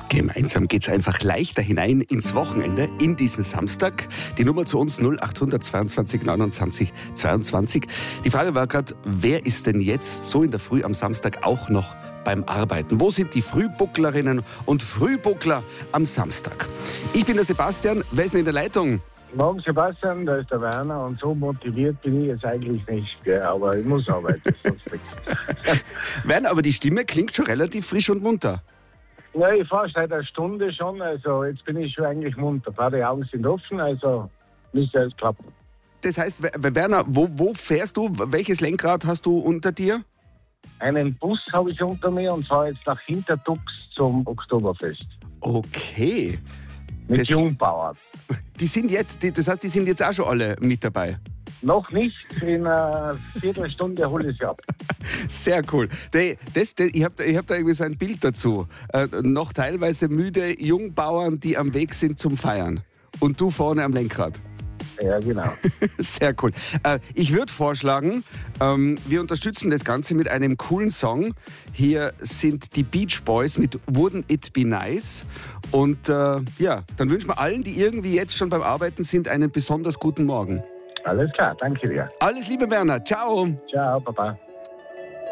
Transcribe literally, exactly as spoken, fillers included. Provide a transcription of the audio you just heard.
Gemeinsam geht's einfach leichter hinein ins Wochenende, in diesen Samstag. Die Nummer zu uns null acht zweiundzwanzig neunundzwanzig zweiundzwanzig. Die Frage war gerade, wer ist denn jetzt so in der Früh am Samstag auch noch beim Arbeiten? Wo sind die Frühbucklerinnen und Frühbuckler am Samstag? Ich bin der Sebastian, wer ist denn in der Leitung? Morgen Sebastian, da ist der Werner und so motiviert bin ich jetzt eigentlich nicht, gell? Aber ich muss arbeiten, sonst nichts. Werner, aber die Stimme klingt schon relativ frisch und munter. Ja, ich fahre seit einer Stunde schon, also jetzt bin ich schon eigentlich munter. Beide Augen sind offen, also müsste es klappen. Das heißt, Werner, wo, wo fährst du? Welches Lenkrad hast du unter dir? Einen Bus habe ich unter mir und fahre jetzt nach Hinterdux zum Oktoberfest. Okay. Mit Das- Jungbauern. Die sind jetzt, die, das heißt, die sind jetzt auch schon alle mit dabei. Noch nicht, in einer Viertelstunde hole ich sie ab. Sehr cool. Das, das, das, ich habe ich hab da irgendwie so ein Bild dazu. Äh, noch teilweise müde Jungbauern, die am Weg sind zum Feiern. Und du vorne am Lenkrad. Ja, genau. Sehr cool. Äh, ich würde vorschlagen, ähm, wir unterstützen das Ganze mit einem coolen Song. Hier sind die Beach Boys mit Wouldn't It Be Nice. Und äh, ja, dann wünschen wir allen, die irgendwie jetzt schon beim Arbeiten sind, einen besonders guten Morgen. Alles klar, danke dir. Alles Liebe, Werner. Ciao. Ciao, Papa.